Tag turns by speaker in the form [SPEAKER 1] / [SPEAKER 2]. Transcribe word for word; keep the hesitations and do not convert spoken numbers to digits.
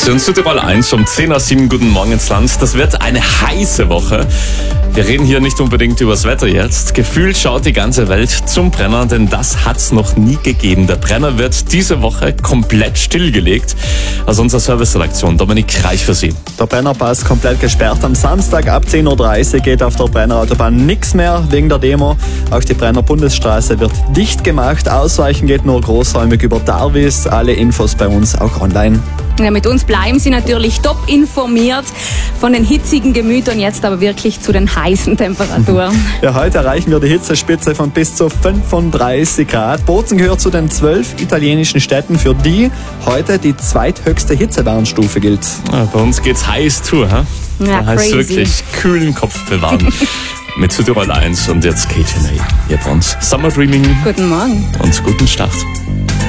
[SPEAKER 1] Sie hören Südtirol eins um zehn nach sieben. Guten Morgen ins Land. Das wird eine heiße Woche. Wir reden hier nicht unbedingt übers Wetter jetzt. Gefühlt schaut die ganze Welt zum Brenner, denn das hat's noch nie gegeben. Der Brenner wird diese Woche komplett stillgelegt. Aus unserer Serviceredaktion Dominik Reich für Sie.
[SPEAKER 2] Der Brennerpass komplett gesperrt. Am Samstag ab zehn Uhr dreißig geht auf der Brennerautobahn nichts mehr wegen der Demo. Auch die Brenner Bundesstraße wird dicht gemacht. Ausweichen geht nur großräumig über Darwis. Alle Infos bei uns auch online.
[SPEAKER 3] Ja, mit uns bleiben Sie natürlich top informiert von den hitzigen Gemütern, jetzt aber wirklich zu den heißen Temperaturen.
[SPEAKER 2] Ja, heute erreichen wir die Hitzespitze von bis zu fünfunddreißig Grad. Bozen gehört zu den zwölf italienischen Städten, für die heute die zweithöchste Hitzewarnstufe gilt.
[SPEAKER 1] Ja, bei uns geht's heiß zu, hä?
[SPEAKER 3] Ja,
[SPEAKER 1] da heißt
[SPEAKER 3] crazy.
[SPEAKER 1] wirklich kühlen Kopf bewahren. Mit Südtirol eins und jetzt K J hier bei uns. Summer Dreaming
[SPEAKER 3] Guten Morgen.
[SPEAKER 1] und guten Start.